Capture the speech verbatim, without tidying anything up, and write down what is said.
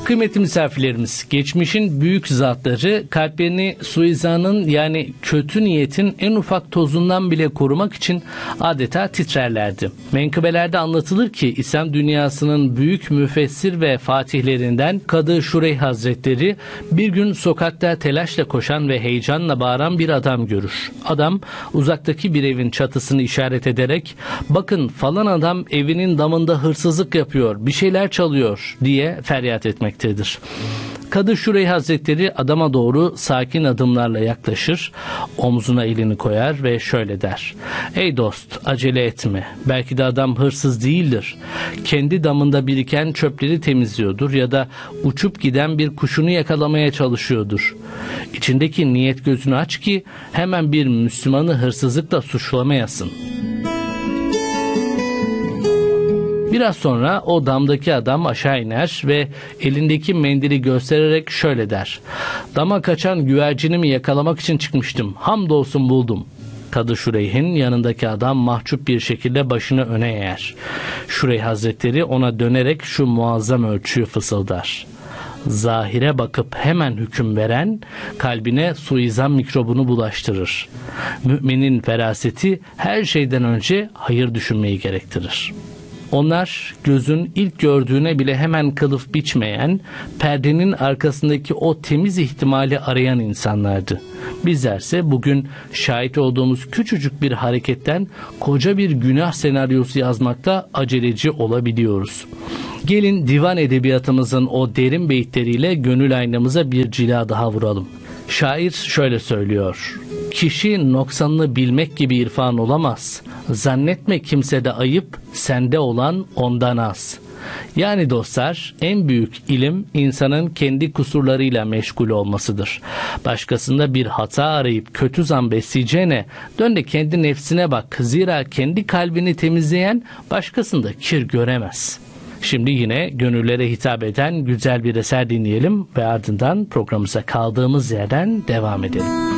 Kıymetli misafirlerimiz, geçmişin büyük zatları kalplerini suizanın yani kötü niyetin en ufak tozundan bile korumak için adeta titrerlerdi. Menkıbelerde anlatılır ki İslam dünyasının büyük müfessir ve fatihlerinden Kadı Şureyh Hazretleri bir gün sokakta telaşla koşan ve heyecanla bağıran bir adam görür. Adam uzaktaki bir evin çatısını işaret ederek "Bakın falan adam evinin damında hırsızlık yapıyor, bir şeyler çalıyor" diye feryat etmektedir. Kadı Şureyh Hazretleri adama doğru sakin adımlarla yaklaşır, omzuna elini koyar ve şöyle der: "Ey dost, acele etme. Belki de adam hırsız değildir. Kendi damında biriken çöpleri temizliyordur ya da uçup giden bir kuşunu yakalamaya çalışıyordur. İçindeki niyet gözünü aç ki hemen bir Müslümanı hırsızlıkla suçlamayasın." Biraz sonra o damdaki adam aşağı iner ve elindeki mendili göstererek şöyle der: "Dama kaçan güvercinimi yakalamak için çıkmıştım. Hamdolsun buldum." Kadı Şureyh'in yanındaki adam mahcup bir şekilde başını öne eğer. Şureyh Hazretleri ona dönerek şu muazzam ölçüyü fısıldar: "Zahire bakıp hemen hüküm veren kalbine suizan mikrobunu bulaştırır. Müminin feraseti her şeyden önce hayır düşünmeyi gerektirir." Onlar gözün ilk gördüğüne bile hemen kılıf biçmeyen, perdenin arkasındaki o temiz ihtimali arayan insanlardı. Bizlerse bugün şahit olduğumuz küçücük bir hareketten koca bir günah senaryosu yazmakta aceleci olabiliyoruz. Gelin divan edebiyatımızın o derin beyitleriyle gönül aynamıza bir cila daha vuralım. Şair şöyle söylüyor: "Kişi noksanını bilmek gibi irfan olamaz. Zannetme kimsede ayıp, sende olan ondan az." Yani dostlar, en büyük ilim insanın kendi kusurlarıyla meşgul olmasıdır. Başkasında bir hata arayıp kötü zan besleyeceğine dön de kendi nefsine bak. Zira kendi kalbini temizleyen başkasında kir göremez. Şimdi yine gönüllere hitap eden güzel bir eser dinleyelim ve ardından programımıza kaldığımız yerden devam edelim.